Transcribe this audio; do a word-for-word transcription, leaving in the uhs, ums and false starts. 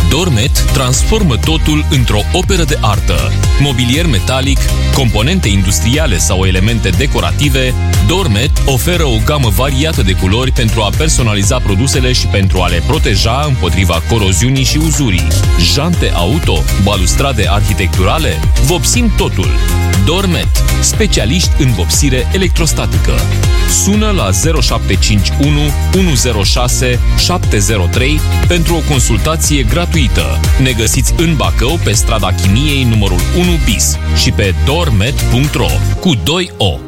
Dormet transformă totul într-o operă de artă. Mobilier metalic, componente industriale sau elemente decorative, Dormet oferă o gamă variată de culori pentru a personaliza produsele și pentru a le proteja împotriva coroziunii și uzurii. Jante auto, balustrade arhitecturale, vopsim totul. Dormet, specialiști în vopsire electrostatică. Sună la zero șapte cinci unu unu zero șase șapte zero trei pentru o consultație gratuită. Ne găsiți în Bacău pe strada Chimiei numărul unu bis și pe dormet punct ro cu doi O.